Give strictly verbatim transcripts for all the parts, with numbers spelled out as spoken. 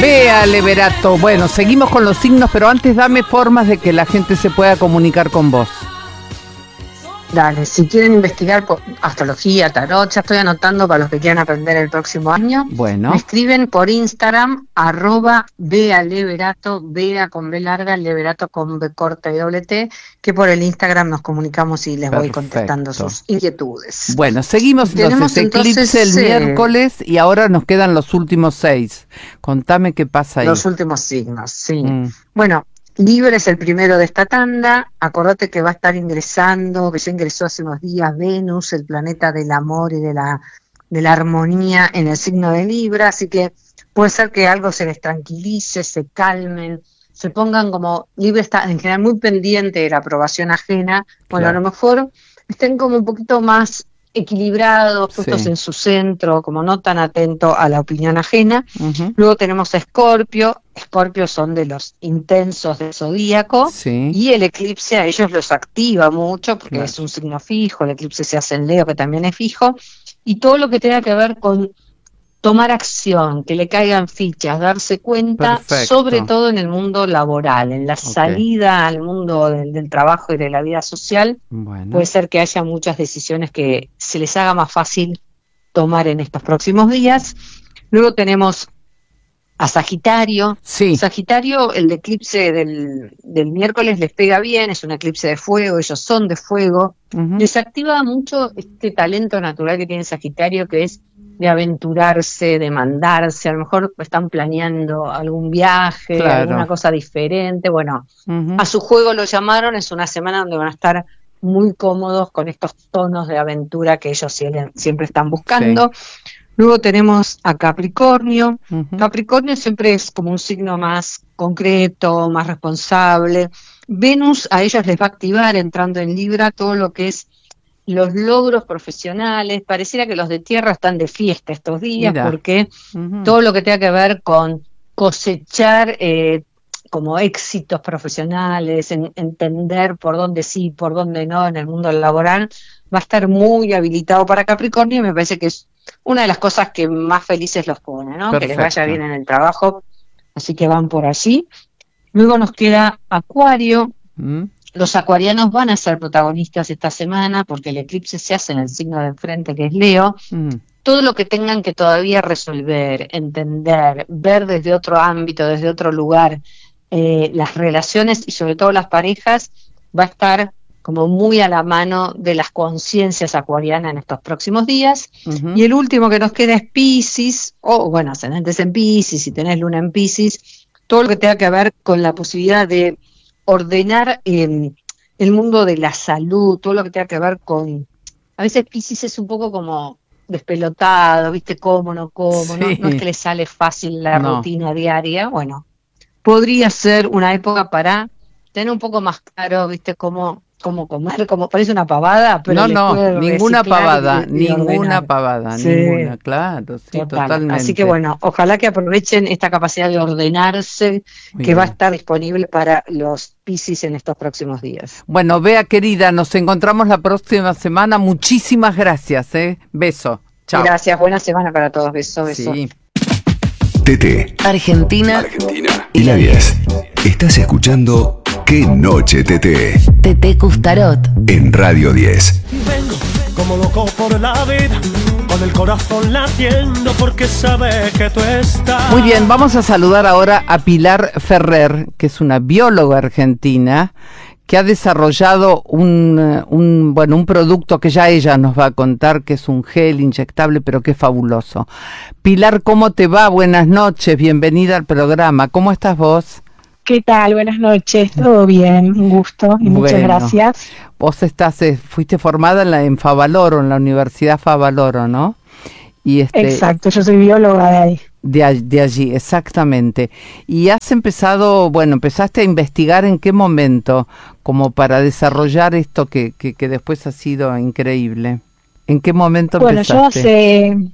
Bea Leverato. Bueno, seguimos con los signos, pero antes dame formas de que la gente se pueda comunicar con vos. Dale, si quieren investigar por astrología, tarot, ya estoy anotando para los que quieran aprender el próximo año. Bueno. Me escriben por Instagram, arroba Bea Leverato, Bea con B larga, Leverato con B corta y doble T, que por el Instagram nos comunicamos y les Perfecto. voy contestando sus inquietudes. Bueno, seguimos Tenemos entonces, eclipse entonces, el eh, miércoles y ahora nos quedan los últimos seis. Contame qué pasa ahí. Los últimos signos, sí. Mm. Bueno, Libra es el primero de esta tanda. Acordate que va a estar ingresando, que ya ingresó hace unos días, Venus, el planeta del amor y de la, de la armonía en el signo de Libra, así que puede ser que algo se les tranquilice, se calmen, se pongan como, Libra está en general muy pendiente de la aprobación ajena, bueno, Claro. a lo mejor estén como un poquito más equilibrados, puestos Sí. en su centro, como no tan atento a la opinión ajena. Uh-huh. Luego tenemos a Escorpio. Escorpio son de los intensos del zodíaco, Sí. y el eclipse a ellos los activa mucho porque Claro. es un signo fijo. El eclipse se hace en Leo, que también es fijo, y todo lo que tenga que ver con tomar acción, que le caigan fichas, darse cuenta, Perfecto. sobre todo en el mundo laboral, en la Ok. salida al mundo del, del trabajo y de la vida social. Bueno. Puede ser que haya muchas decisiones que se les haga más fácil tomar en estos próximos días. Luego tenemos a Sagitario. Sí. Sagitario, el eclipse del, del miércoles les pega bien, es un eclipse de fuego, ellos son de fuego. Uh-huh. Les activa mucho este talento natural que tiene Sagitario, que es de aventurarse, de mandarse. A lo mejor están planeando algún viaje, Claro. alguna cosa diferente. Bueno, Uh-huh. a su juego lo llamaron, es una semana donde van a estar muy cómodos con estos tonos de aventura que ellos siempre, siempre están buscando. Sí. Luego tenemos a Capricornio. Uh-huh. Capricornio siempre es como un signo más concreto, más responsable. Venus a ellos les va a activar, entrando en Libra, todo lo que es los logros profesionales. Pareciera que los de tierra están de fiesta estos días. Mira. Porque uh-huh. todo lo que tenga que ver con cosechar eh, como éxitos profesionales, en, entender por dónde sí, por dónde no en el mundo laboral, va a estar muy habilitado para Capricornio, y me parece que es una de las cosas que más felices los pone, ¿no? Perfecto. Que les vaya bien en el trabajo, así que van por allí. Luego nos queda Acuario. ¿Mm? Los acuarianos van a ser protagonistas esta semana porque el eclipse se hace en el signo de enfrente, que es Leo. Mm. Todo lo que tengan que todavía resolver, entender, ver desde otro ámbito, desde otro lugar, eh, las relaciones y sobre todo las parejas, va a estar como muy a la mano de las conciencias acuarianas en estos próximos días. Uh-huh. Y el último que nos queda es Piscis, o bueno, ascendentes en Piscis, si tenés luna en Piscis, todo lo que tenga que ver con la posibilidad de ordenar eh, el mundo de la salud, todo lo que tenga que ver con... A veces Piscis es un poco como despelotado, ¿viste? Cómo, no, cómo, sí. no, no es que le sale fácil la no. rutina diaria. Bueno, podría ser una época para tener un poco más claro, ¿viste? Cómo... como comer, como parece una pavada, pero no, no, ninguna pavada, y, y ninguna pavada, sí. ninguna, claro, sí, Total. Totalmente. Así que bueno, ojalá que aprovechen esta capacidad de ordenarse, Muy que bien. va a estar disponible para los Piscis en estos próximos días. Bueno, Bea querida, nos encontramos la próxima semana, muchísimas gracias, eh, beso, chao. Gracias, buena semana para todos, beso, beso. Sí. T T Argentina, Argentina y la diez. Estás escuchando ¡Qué noche, T T! T T Custarot en Radio diez. Vengo como loco por la vida, con el corazón latiendo porque sabe que tú estás. Muy bien, vamos a saludar ahora a Pilar Ferrer, que es una bióloga argentina que ha desarrollado un, un, bueno, un producto que ya ella nos va a contar, que es un gel inyectable, pero que es fabuloso. Pilar, ¿cómo te va? Buenas noches, bienvenida al programa. ¿Cómo estás vos? ¿Qué tal? Buenas noches, todo bien, un gusto y bueno, muchas gracias. Vos estás, eh, fuiste formada en, la, en Favaloro, en la Universidad Favaloro, ¿no? Y este, Exacto, yo soy bióloga de ahí. De, de allí, exactamente. Y has empezado, bueno, empezaste a investigar en qué momento, como para desarrollar esto que, que, que después ha sido increíble. ¿En qué momento bueno, empezaste? Bueno, yo hace...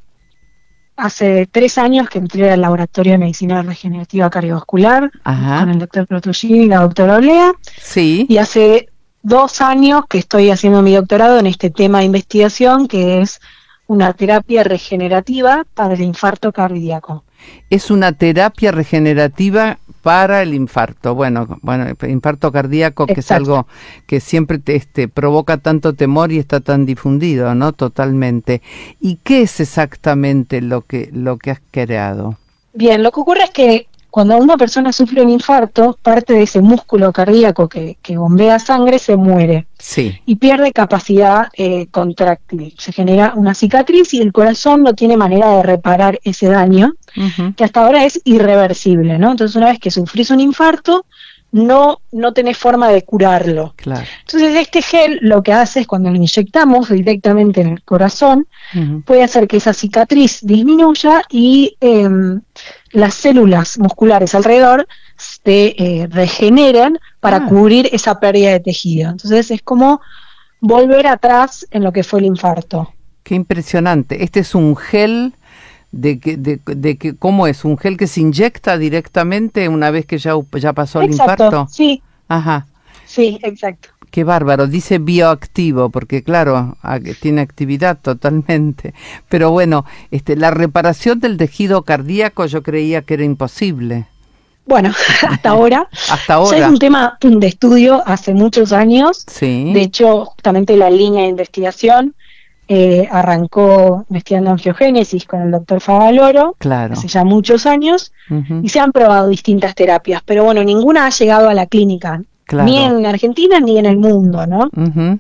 Hace tres años que entré al laboratorio de medicina regenerativa cardiovascular Ajá. con el doctor Protugini y la doctora Olea. Sí. Y hace dos años que estoy haciendo mi doctorado en este tema de investigación, que es una terapia regenerativa para el infarto cardíaco. Es una terapia regenerativa para el infarto. Bueno, bueno, infarto cardíaco, que Exacto. es algo que siempre te, este, provoca tanto temor y está tan difundido, ¿no? Totalmente. ¿Y qué es exactamente lo que, lo que has creado? Bien, lo que ocurre es que cuando una persona sufre un infarto, parte de ese músculo cardíaco que, que bombea sangre se muere. Sí. Y pierde capacidad eh, contráctil. Se genera una cicatriz y el corazón no tiene manera de reparar ese daño, uh-huh. que hasta ahora es irreversible, ¿no? Entonces, una vez que sufrís un infarto, no, no tenés forma de curarlo. Claro. Entonces, este gel lo que hace es cuando lo inyectamos directamente en el corazón, uh-huh. puede hacer que esa cicatriz disminuya y eh, las células musculares alrededor se eh, regeneren para ah. cubrir esa pérdida de tejido. Entonces, es como volver atrás en lo que fue el infarto. Qué impresionante. Este es un gel... De que, de, de que, ¿cómo es? ¿Un gel que se inyecta directamente una vez que ya, ya pasó el exacto, infarto? Sí. Ajá. Sí, exacto. Qué bárbaro. Dice bioactivo, porque claro, tiene actividad totalmente. Pero bueno, este, la reparación del tejido cardíaco yo creía que era imposible. Bueno, hasta ahora. hasta ahora. Ya es un tema de estudio hace muchos años. Sí. De hecho, justamente la línea de investigación Eh, arrancó investigando angiogénesis con el doctor Favaloro, claro. hace ya muchos años, uh-huh. y se han probado distintas terapias, pero bueno, ninguna ha llegado a la clínica, claro. ni en Argentina ni en el mundo, ¿no? Uh-huh.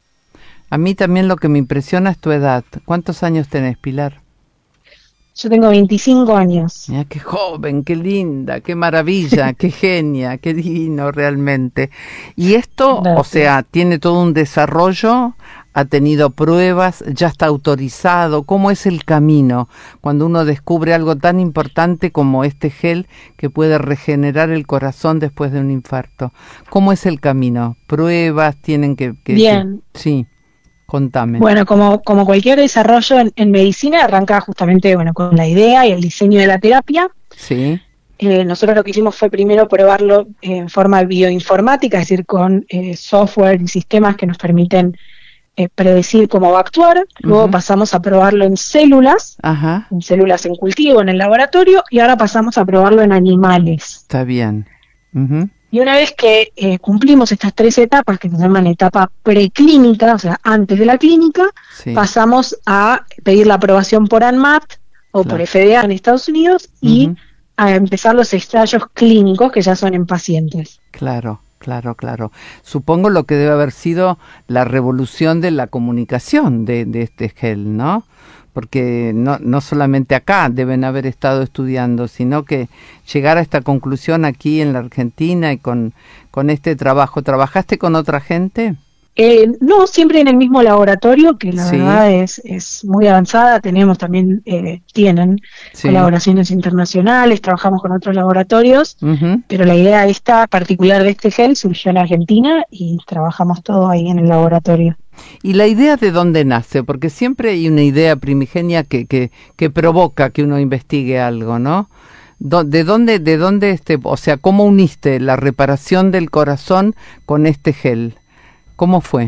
A mí también lo que me impresiona es tu edad. ¿Cuántos años tenés, Pilar? Yo tengo veinticinco años. Mira, qué joven, qué linda, qué maravilla, qué genia, qué divino realmente. Y esto, Gracias. O sea, tiene todo un desarrollo, ha tenido pruebas, ya está autorizado. ¿Cómo es el camino cuando uno descubre algo tan importante como este gel que puede regenerar el corazón después de un infarto? ¿Cómo es el camino? ¿Pruebas tienen que...? que Bien. Que, sí. Contame. Bueno, como, como cualquier desarrollo en, en medicina, arranca justamente bueno con la idea y el diseño de la terapia. Sí. Eh, nosotros lo que hicimos fue primero probarlo en forma bioinformática, es decir, con eh, software y sistemas que nos permiten eh, predecir cómo va a actuar. Luego uh-huh. pasamos a probarlo en células, Ajá. en células en cultivo, en el laboratorio, y ahora pasamos a probarlo en animales. Está bien. Uh-huh. Y una vez que eh, cumplimos estas tres etapas, que se llaman etapa preclínica, o sea, antes de la clínica, sí. pasamos a pedir la aprobación por ANMAT o claro. por F D A en Estados Unidos uh-huh. y a empezar los ensayos clínicos que ya son en pacientes. Claro, claro, claro. Supongo lo que debe haber sido la revolución de la comunicación de, de este gel, ¿no? Porque no, no solamente acá deben haber estado estudiando, sino que llegar a esta conclusión aquí en la Argentina y con, con este trabajo. ¿Trabajaste con otra gente? Eh, no, siempre en el mismo laboratorio, que la sí. verdad es, es muy avanzada. Tenemos también, eh, tienen sí. colaboraciones internacionales, trabajamos con otros laboratorios, uh-huh. pero la idea esta particular de este gel surgió en Argentina y trabajamos todo ahí en el laboratorio. ¿Y la idea de dónde nace? Porque siempre hay una idea primigenia que, que, que provoca que uno investigue algo, ¿no? ¿De dónde, de dónde este, o sea, cómo uniste la reparación del corazón con este gel? ¿Cómo fue?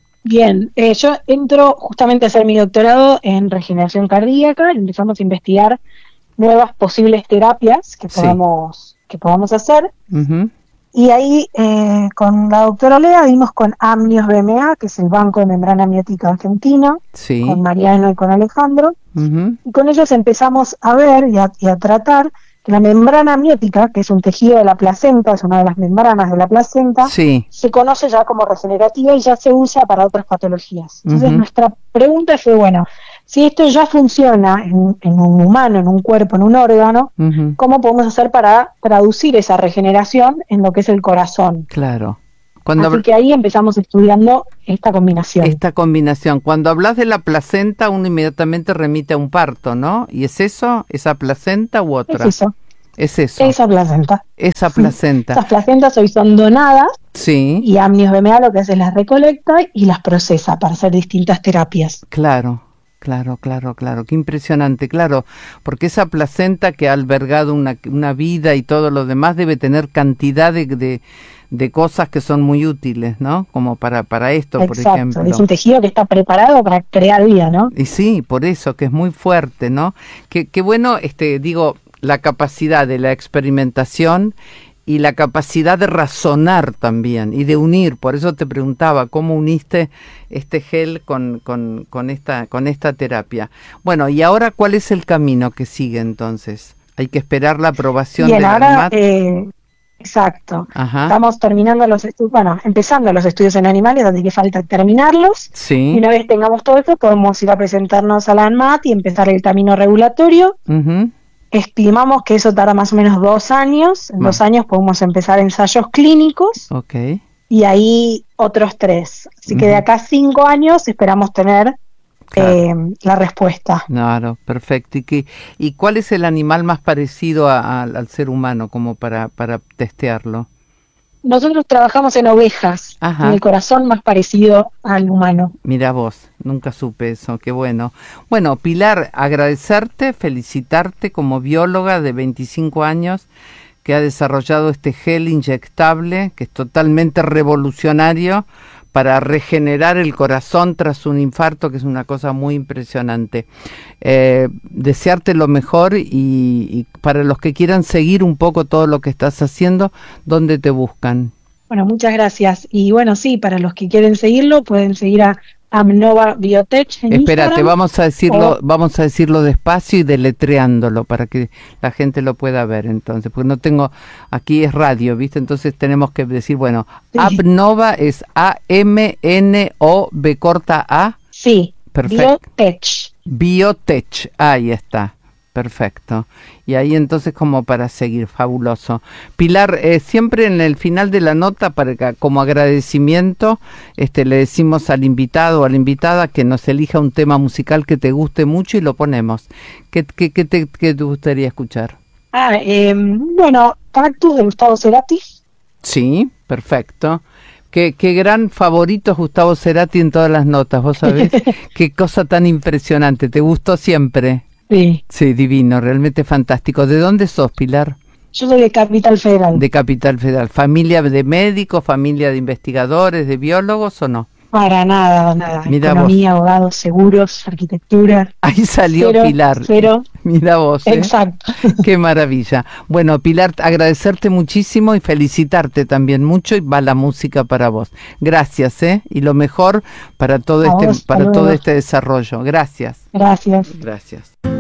Bien, eh, yo entro justamente a hacer mi doctorado en regeneración cardíaca, empezamos a investigar nuevas posibles terapias que podamos, sí. que podamos hacer. Uh-huh. Y ahí eh, con la doctora Lea dimos con Amnios B M A, que es el Banco de Membrana Amniótica Argentino, sí. con Mariano y con Alejandro, uh-huh. y con ellos empezamos a ver y a, y a tratar que la membrana amniótica, que es un tejido de la placenta, es una de las membranas de la placenta, sí. se conoce ya como regenerativa y ya se usa para otras patologías. Entonces uh-huh. nuestra pregunta fue, bueno, si esto ya funciona en, en un humano, en un cuerpo, en un órgano, uh-huh. ¿cómo podemos hacer para traducir esa regeneración en lo que es el corazón? Claro. Cuando Así habl- que ahí empezamos estudiando esta combinación. Esta combinación. Cuando hablas de la placenta, uno inmediatamente remite a un parto, ¿no? ¿Y es eso? ¿Esa placenta u otra? Es eso. Es eso. Esa placenta. Esa placenta. Esas placentas hoy son donadas. Sí. Y Amnios B M A lo que hace es las recolecta y las procesa para hacer distintas terapias. Claro. Claro, claro, claro, qué impresionante, claro, porque esa placenta que ha albergado una, una vida y todo lo demás debe tener cantidad de, de, de cosas que son muy útiles, ¿no? Como para, para esto, Exacto, por ejemplo. Es un tejido que está preparado para crear vida, ¿no? Y sí, por eso, que es muy fuerte, ¿no? Qué, qué bueno, este, digo, la capacidad de la experimentación y la capacidad de razonar también y de unir. Por eso te preguntaba cómo uniste este gel con, con, con, esta, con esta terapia. Bueno, y ahora, ¿cuál es el camino que sigue entonces? Hay que esperar la aprobación Bien, del ahora, ANMAT. eh, exacto. Ajá. Estamos terminando los estudios, bueno, empezando los estudios en animales, así que falta terminarlos. Sí. Y una vez tengamos todo esto, podemos ir a presentarnos a la ANMAT y empezar el camino regulatorio. Uh-huh. Estimamos que eso tarda más o menos dos años. En Bueno. dos años podemos empezar ensayos clínicos Ok. y ahí otros tres. Así que de Ujú. acá a cinco años esperamos tener Claro. eh, la respuesta. Claro, perfecto. ¿Y, qué, ¿Y cuál es el animal más parecido a- a- al ser humano como para, para testearlo? Nosotros trabajamos en ovejas, Ajá. en el corazón más parecido al humano. Mira vos, nunca supe eso, qué bueno. Bueno, Pilar, agradecerte, felicitarte como bióloga de veinticinco años que ha desarrollado este gel inyectable que es totalmente revolucionario para regenerar el corazón tras un infarto, que es una cosa muy impresionante. Eh, desearte lo mejor y, y para los que quieran seguir un poco todo lo que estás haciendo, ¿dónde te buscan? Bueno, muchas gracias. Y bueno, sí, para los que quieren seguirlo, pueden seguir a Amnova Biotech en Espérate, Instagram. vamos a decirlo, o- vamos a decirlo despacio y deletreándolo para que la gente lo pueda ver entonces, porque no tengo, aquí es radio, ¿viste? Entonces tenemos que decir, bueno, Sí. Amnova es A M N O B corta A, Sí, Perfecto. Biotech. Biotech, ahí está, perfecto. Y ahí entonces como para seguir, fabuloso. Pilar, eh, siempre en el final de la nota, para que, como agradecimiento, este, le decimos al invitado o a la invitada que nos elija un tema musical que te guste mucho y lo ponemos. ¿Qué, qué, qué te, qué te gustaría escuchar? Ah, eh, bueno, Cactus de Gustavo Cerati. Sí, perfecto. Qué, qué gran favorito es Gustavo Cerati en todas las notas, vos sabés. Qué cosa tan impresionante, ¿te gustó siempre? Sí. Sí, divino, realmente fantástico. ¿De dónde sos, Pilar? Yo soy de Capital Federal. De Capital Federal. ¿Familia de médicos, familia de investigadores, de biólogos o no? Para nada, nada. Mira Economía, abogados, seguros, arquitectura. Ahí salió Cero, Pilar. cero. Mira vos, ¿eh? Exacto. Qué maravilla. Bueno, Pilar, agradecerte muchísimo y felicitarte también mucho y va la música para vos. Gracias, ¿eh? Y lo mejor para todo A este, vos, hasta para todo luego. este desarrollo. Gracias. Gracias. Gracias.